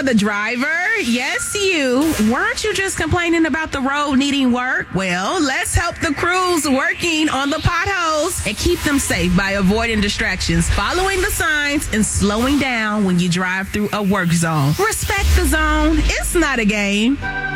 the driver. Yes, you. Weren't you just complaining about the road needing work? Well, let's help the crews working on the potholes and keep them safe by avoiding distractions, following the signs, and slowing down when you drive through a work zone. Respect the zone. It's not a game.